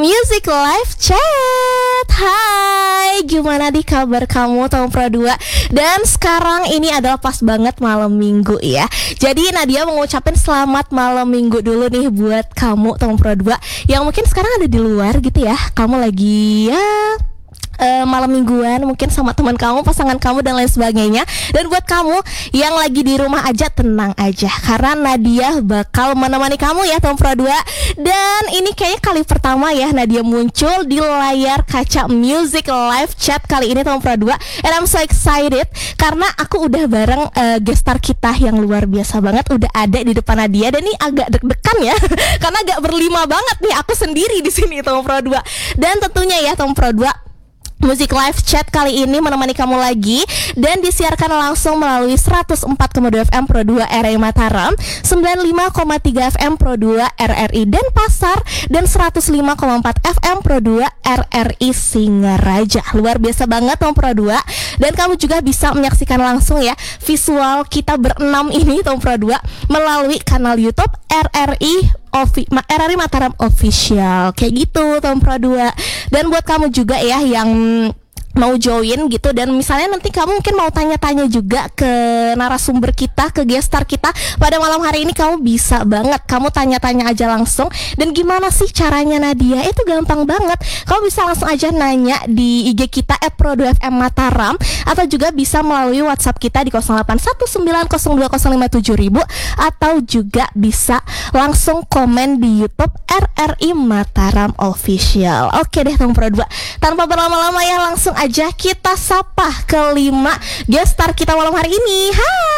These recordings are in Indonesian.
Music Live Chat. Hai, gimana nih kabar kamu Tom Pro 2? Dan sekarang ini adalah pas banget malam minggu ya. Jadi Nadia mau ngucapin selamat malam minggu dulu nih buat kamu Tom Pro 2 yang mungkin sekarang ada di luar gitu ya. Kamu lagi malam mingguan mungkin sama teman kamu, pasangan kamu dan lain sebagainya. Dan buat kamu yang lagi di rumah aja, tenang aja karena Nadia bakal menemani kamu ya Tom Pro 2. Dan ini kayaknya kali pertama ya Nadia muncul di layar kaca Music Live Chat kali ini Tom Pro 2. And I'm so excited karena aku udah bareng guest star kita yang luar biasa banget, udah ada di depan Nadia. Dan ini agak deg-degan ya karena agak berlima banget nih aku sendiri di sini Tom Pro 2. Dan tentunya ya Tom Pro 2, Music Live Chat kali ini menemani kamu lagi dan disiarkan langsung melalui 104,2 FM Pro 2 RRI Mataram, 95,3 FM Pro 2 RRI Denpasar, dan 105,4 FM Pro 2 RRI Singaraja. Luar biasa banget Tom Pro 2. Dan kamu juga bisa menyaksikan langsung ya visual kita berenam ini Tom Pro 2 melalui kanal YouTube RRI Mataram Official. Kayak gitu Tom Pro 2. Dan buat kamu juga ya yang mau join gitu dan misalnya nanti kamu mungkin mau tanya-tanya juga ke narasumber kita, ke guest star kita pada malam hari ini, kamu bisa banget kamu tanya-tanya aja langsung. Dan gimana sih caranya Nadia? Itu gampang banget. Kamu bisa langsung aja nanya di IG kita @pro2fm Mataram atau juga bisa melalui WhatsApp kita di 081902057000 atau juga bisa langsung komen di YouTube RRI Mataram Official. Oke deh Tom Pro 2. Tanpa berlama-lama ya langsung aja kita sapa kelima guest star kita malam hari ini.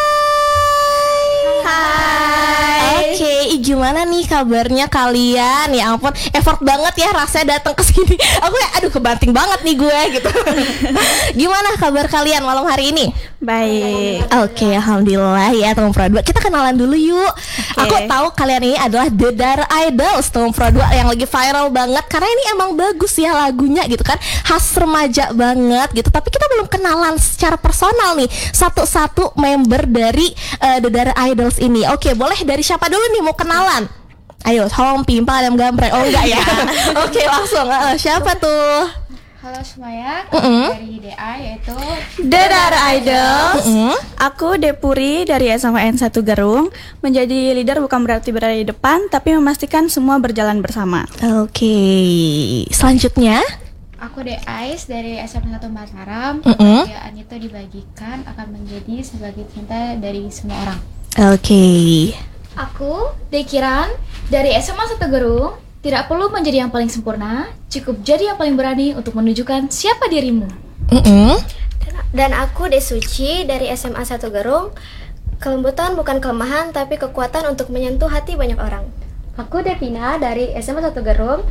Hai. Oke, gimana nih kabarnya kalian? Ya ampun, effort banget ya rasanya datang ke sini. Aku ya aduh kebanting banget nih gue gitu. Gimana kabar kalian malam hari ini? Baik. Oke, alhamdulillah ya Tom Pro 2. Kita kenalan dulu yuk. Aku tahu kalian ini adalah The Dar Idols Tom Pro 2 yang lagi viral banget karena ini emang bagus ya lagunya gitu kan. Khas remaja banget gitu. Tapi kita belum kenalan secara personal nih satu-satu member dari The Dar Idols ini. Oke, boleh dari siapa dulu nih mau kenalan? Ayo, Hong, Pimpa, Adam Gambreng. Oh enggak ya. Oke, langsung. Siapa tuh? Halo semuanya, dari DA yaitu The Dar Idols. Aku Depuri dari SMAN 1 Garung. Menjadi leader bukan berarti berada di depan, tapi memastikan semua berjalan bersama. Oke, selanjutnya aku Ais dari SMA 1 Mataram. Kebahagiaan itu dibagikan akan menjadi sebagai cinta dari semua orang. Oke. Aku Dekiran dari SMA 1 Gerung. Tidak perlu menjadi yang paling sempurna, cukup jadi yang paling berani untuk menunjukkan siapa dirimu. Dan aku Desuci dari SMA 1 Gerung. Kelembutan bukan kelemahan, tapi kekuatan untuk menyentuh hati banyak orang. Aku Devina dari SMA 1 Gerung.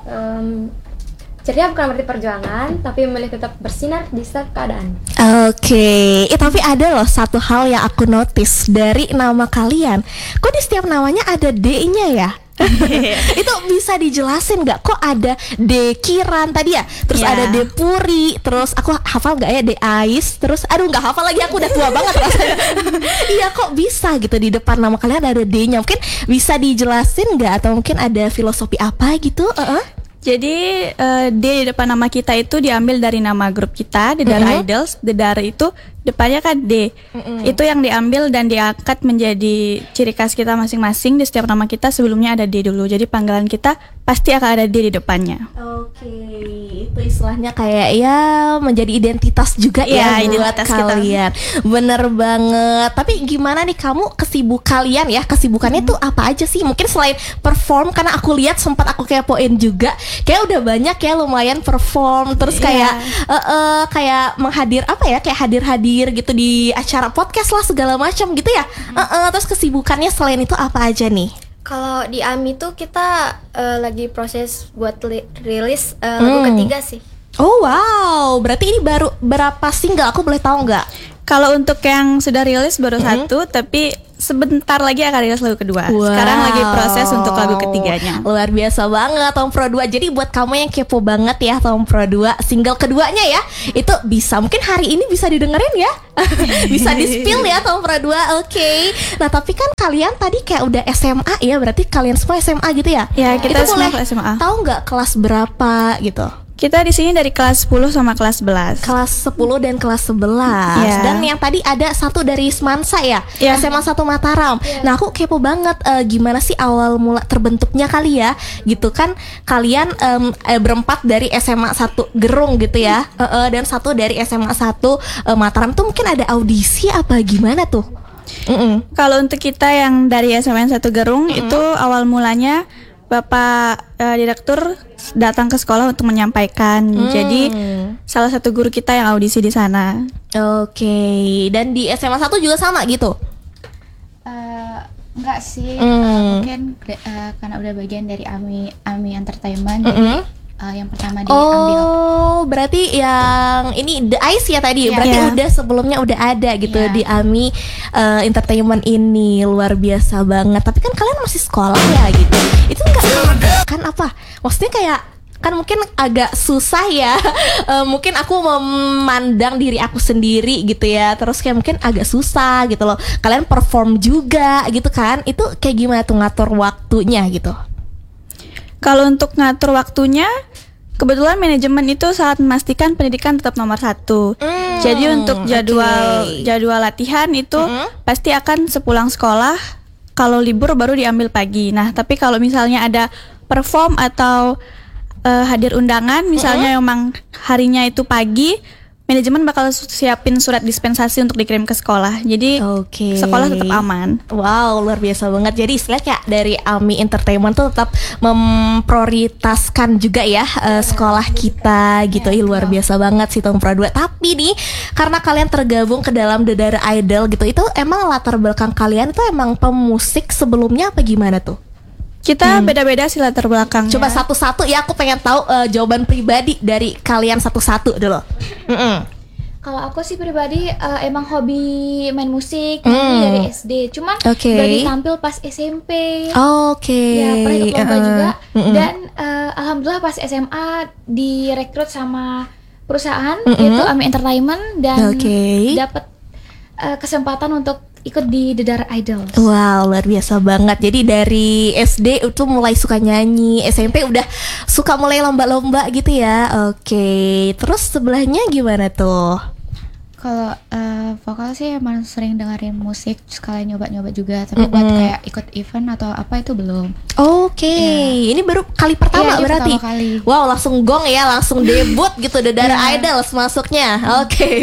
Ceria bukan berarti perjuangan, tapi memilih tetap bersinar di setiap keadaan. Oke, tapi ada loh satu hal yang aku notice dari nama kalian. Kok di setiap namanya ada D-nya ya? Itu bisa dijelasin nggak? Kok ada Dekiran tadi ya? Terus ada Depuri, terus aku hafal nggak ya Ais? Terus aduh nggak hafal lagi, aku udah tua banget rasanya. Iya kok bisa gitu di depan nama kalian ada D-nya? Mungkin bisa dijelasin nggak? Atau mungkin ada filosofi apa gitu? Jadi D di depan nama kita itu diambil dari nama grup kita, The Dar Idols. The Dar itu depannya kan D. Itu yang diambil dan diangkat menjadi ciri khas kita masing-masing. Di setiap nama kita sebelumnya ada D dulu. Jadi panggilan kita pasti akan ada D di depannya. Oke, itu istilahnya kayak ya menjadi identitas juga ya buat kalian. Bener banget. Tapi gimana nih kamu kesibukannya tuh apa aja sih? Mungkin selain perform, karena aku lihat sempat aku kepoin juga, kayak udah banyak ya lumayan perform. Terus kayak kayak kayak hadir gitu di acara podcast lah segala macam gitu ya. Terus kesibukannya selain itu apa aja nih? Kalau di AMI tuh kita lagi proses buat rilis lagu ketiga sih. Oh wow, berarti ini baru berapa single? Aku boleh tahu nggak? Kalau untuk yang sudah rilis baru satu, tapi sebentar lagi akan rilis lagu kedua. Wow. Sekarang lagi proses untuk lagu ketiganya. Luar biasa banget Tom Pro 2. Jadi buat kamu yang kepo banget ya Tom Pro 2, single keduanya ya, itu bisa mungkin hari ini bisa didengerin ya. Bisa di-spill ya Tom Pro 2. Oke. Nah, tapi kan kalian tadi kayak udah SMA ya, berarti kalian semua SMA gitu ya? Ya, kita itu semua boleh SMA. tahu nggak kelas berapa gitu? Kita di sini dari kelas 10 sama kelas 11. Kelas 10 dan kelas 11. Ya. Dan yang tadi ada satu dari Semansa ya, Ya. SMA 1 Mataram. Nah, aku kepo banget gimana sih awal mula terbentuknya kali ya, gitu kan? Kalian berempat dari SMA 1 Gerung gitu ya, dan satu dari SMA 1 Mataram. Tuh mungkin ada audisi apa gimana tuh? Kalau untuk kita yang dari SMN 1 Gerung itu awal mulanya Bapak Direktur datang ke sekolah untuk menyampaikan. Jadi salah satu guru kita yang audisi di sana. Oke. Dan di SMA 1 juga sama gitu? Enggak sih, mungkin karena udah bagian dari AMI Entertainment, jadi yang pertama diambil. Oh, berarti yang ini The Ice ya tadi. Iya. Berarti Iya. udah sebelumnya udah ada gitu Iya. di AMI Entertainment ini. Luar biasa banget. Tapi kan kalian masih sekolah ya gitu. Itu enggak kan apa? Maksudnya kayak kan mungkin agak susah ya. Mungkin aku memandang diri aku sendiri gitu ya. Terus kayak mungkin agak susah gitu loh. Kalian perform juga gitu kan. Itu kayak gimana tuh ngatur waktunya gitu? Kalau untuk ngatur waktunya, kebetulan manajemen itu sangat memastikan pendidikan tetap nomor 1. Jadi untuk jadwal latihan itu pasti akan sepulang sekolah. Kalau libur baru diambil pagi. Nah, tapi kalau misalnya ada perform atau hadir undangan, misalnya memang harinya itu pagi, manajemen bakal siapin surat dispensasi untuk dikirim ke sekolah. Jadi Oke. sekolah tetap aman. Wow, luar biasa banget. Jadi istilahnya kayak dari AMI Entertainment tuh tetap memprioritaskan juga ya sekolah kita gitu. Luar biasa banget sih Tom Pro 2. Tapi nih, karena kalian tergabung ke dalam The Dara Idol gitu, itu emang latar belakang kalian itu emang pemusik sebelumnya apa gimana tuh? Kita beda-beda sih latar belakangnya. Coba satu-satu ya, aku pengen tahu jawaban pribadi dari kalian satu-satu dulu. Kalau aku sih pribadi emang hobi main musik dari SD, cuman Oke. baru tampil pas SMP. Oke. Ya, pernah ikut lomba juga. Dan alhamdulillah pas SMA direkrut sama perusahaan yaitu AMI Entertainment dan Oke. dapat kesempatan untuk ikut di The Dara Idol. Wow, luar biasa banget. Jadi dari SD itu mulai suka nyanyi, SMP udah suka mulai lomba-lomba gitu ya. Oke. Terus sebelahnya gimana tuh? Kalau vokal sih emang sering dengerin musik, sekalian nyoba-nyoba juga. Tapi buat kayak ikut event atau apa itu belum. Oke. Ini baru kali pertama Iya, ini berarti. pertama kali. Wow, langsung gong ya, langsung debut gitu The Dara Idols masuknya. Oke.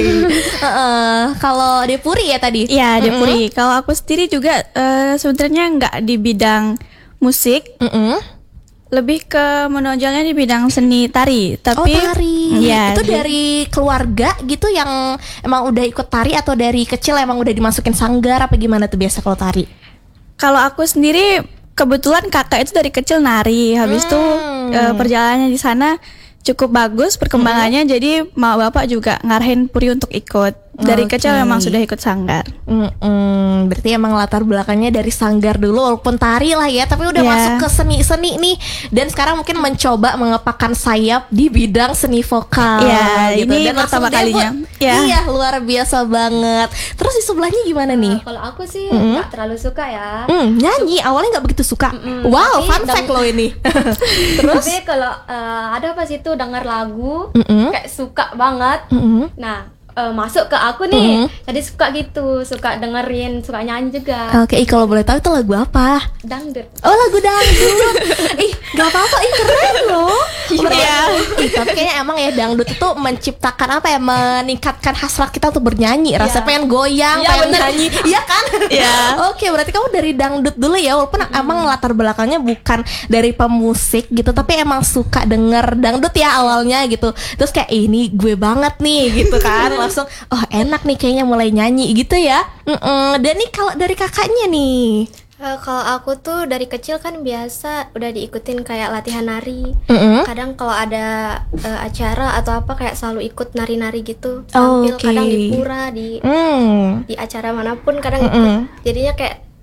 Kalau Depuri ya tadi? Iya, Depuri. Kalau aku sendiri juga sebenarnya nggak di bidang musik, lebih ke menonjolnya di bidang seni tari. Tapi tari. ya, Itu dari keluarga gitu yang emang udah ikut tari atau dari kecil emang udah dimasukin sanggar apa gimana tuh biasa kalau tari? kalau aku sendiri kebetulan kakak itu dari kecil nari. Habis itu perjalanannya di sana cukup bagus perkembangannya. Jadi mak bapak juga ngarahin Puri untuk ikut. Dari kecil memang sudah ikut sanggar. Berarti emang latar belakangnya dari sanggar dulu walaupun tari lah ya, tapi udah Ya. masuk ke seni-seni nih dan sekarang mungkin mencoba mengepakkan sayap di bidang seni vokal. Ya, gitu. ini Dan langsung pertama debut. kalinya. Ya. Iya, luar biasa banget. Terus di sebelahnya gimana nih? Kalau aku sih nggak terlalu suka ya. Nyanyi awalnya nggak begitu suka. Wow, tapi fun fact loh ini. Tapi kalau ada pas itu dengar lagu kayak suka banget. Nah, masuk ke aku nih. Jadi suka gitu, suka dengerin, suka nyanyi juga. Oke, kalau boleh tahu itu lagu apa? Dangdut. Oh, lagu dangdut. Ih, gak apa-apa, keren loh. Iya. Tapi kayaknya emang ya dangdut itu menciptakan apa ya, meningkatkan hasrat kita untuk bernyanyi. Rasanya pengen goyang, Iya, pengen bener. nyanyi. Iya kan? Iya. Oke, berarti kamu dari dangdut dulu ya. Walaupun emang latar belakangnya bukan dari pemusik gitu, tapi emang suka denger dangdut ya awalnya gitu. Terus kayak ini gue banget nih gitu kan. Langsung, oh enak nih kayaknya mulai nyanyi gitu ya. Dan nih kalau dari kakaknya nih. Kalau aku tuh dari kecil kan biasa udah diikutin kayak latihan nari. Kadang kalau ada acara atau apa kayak selalu ikut nari-nari gitu. Tampil Oke. kadang di pura, di Hmm. acara manapun kadang ikut. Jadinya kayak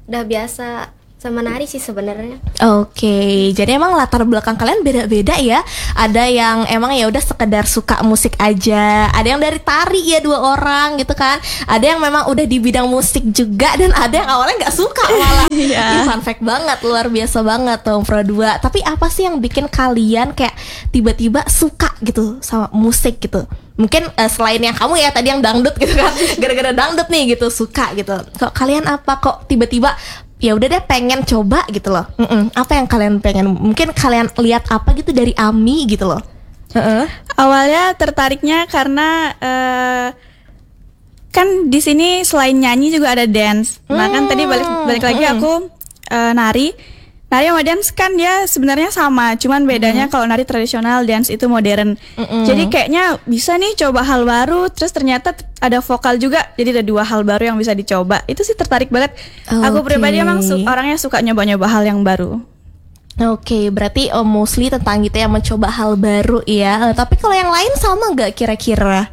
udah biasa sama nari sih sebenarnya. Oke, jadi emang latar belakang kalian beda-beda ya. Ada yang emang ya udah sekedar suka musik aja, ada yang dari tari ya 2 orang gitu kan. Ada yang memang udah di bidang musik juga, dan ada yang awalnya nggak suka malah. Ini fun fact banget, luar biasa banget Tom Pro 2. Tapi apa sih yang bikin kalian kayak tiba-tiba suka gitu sama musik gitu? Mungkin selain yang kamu ya tadi yang dangdut gitu kan, gara-gara dangdut nih gitu suka gitu. Kok kalian apa kok tiba-tiba ya udah deh pengen coba gitu loh. Apa yang kalian pengen? Mungkin kalian lihat apa gitu dari Ami gitu loh. Awalnya tertariknya karena kan di sini selain nyanyi juga ada dance. Nah kan tadi balik lagi aku nari sama dance kan ya sebenarnya sama, cuman bedanya kalau nari tradisional, dance itu modern. Jadi kayaknya bisa nih coba hal baru, terus ternyata ada vokal juga, jadi ada 2 hal baru yang bisa dicoba. Itu sih tertarik banget. Aku pribadi emang orangnya suka nyoba-nyoba hal yang baru. Oke, berarti mostly tentang gitu ya, mencoba hal baru ya. Tapi kalau yang lain sama nggak kira-kira?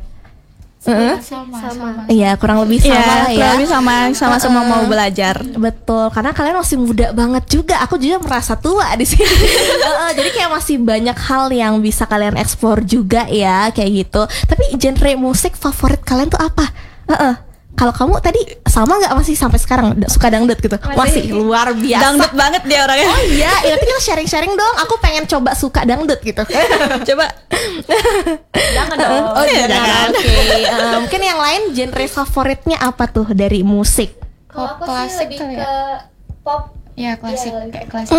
Sama. Iya, kurang lebih sama lah ya. Kurang lebih sama mau belajar. Betul, karena kalian masih muda banget juga. Aku juga merasa tua di sini. Jadi kayak masih banyak hal yang bisa kalian eksplor juga ya, kayak gitu. Tapi genre musik favorit kalian tuh apa? Kalau kamu tadi sama nggak, masih sampai sekarang suka dangdut gitu? Masih luar biasa. Dangdut banget dia orangnya. Oh iya, tapi kita sharing-sharing dong. Aku pengen coba suka dangdut gitu. Coba. Jangan dong. Oh jangan. Oke. Mungkin yang lain genre favoritnya apa tuh dari musik? Pop Kalau aku klasik sih lebih kali ke ya? pop. Ya klasik, Iya, kayak klasik.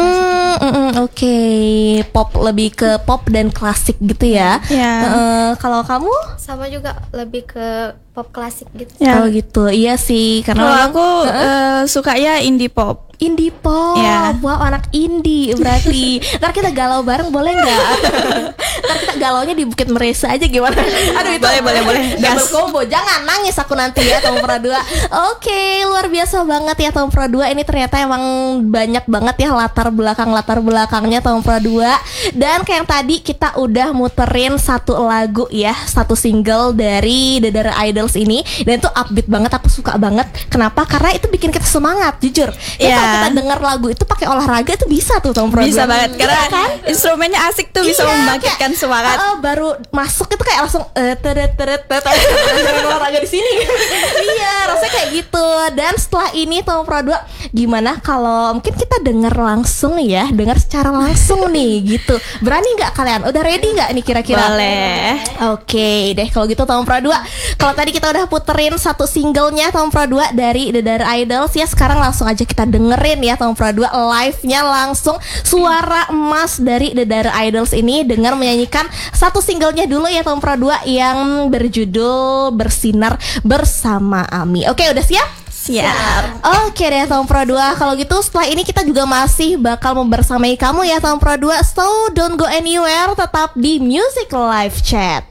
Oke. Pop, lebih ke pop dan klasik gitu ya. Ya. Kalau kamu? Sama juga lebih ke pop klasik gitu. Ya. Oh gitu. Iya sih, karena Kalau memang aku suka ya indie pop. indie pop. Ya. Wow, anak indie berarti. Ntar kita galau bareng boleh nggak? Ntar kita galaunya di Bukit Meresa aja gimana? Aduh itu Boleh. double Gas. combo. Jangan nangis aku nanti ya Tom Pro 2. Oke, luar biasa banget ya Tom Pro 2. Ini ternyata emang banyak banget ya latar belakangnya Tom Pro 2. Dan kayak yang tadi kita udah muterin satu lagu ya, satu single dari The Dara Idols ini, dan itu upbeat banget, aku suka banget. Kenapa? Karena itu bikin kita semangat, jujur. Ya, kalau kita denger lagu itu pakai olahraga itu bisa tuh Tom Pro 2. Bisa banget karena Iya kan? instrumennya asik tuh, bisa Iya, membangkitkan kayak, semangat. baru masuk itu kayak langsung teret olahraga di sini. Iya, rasanya kayak gitu. Dan setelah ini Tom Pro 2, gimana kalau mungkin kita denger langsung ya, denger secara langsung nih gitu. Berani nggak kalian? Udah ready nggak nih kira-kira? Boleh. Oke deh kalau gitu Tom Pro 2. Kalau tadi kita udah puterin satu singlenya Tom Pro 2 dari The Dara Idols, ya sekarang langsung aja kita dengerin ya Tom Pro 2 live-nya langsung, suara emas dari The Dara Idols ini dengan menyanyikan satu singlenya dulu ya Tom Pro 2 yang berjudul Bersinar Bersama Ami. Oke, udah siap? Siap. Oke deh Tom Pro 2. Kalau gitu setelah ini kita juga masih bakal membersamai kamu ya Tom Pro 2. So don't go anywhere, tetap di Music Live Chat.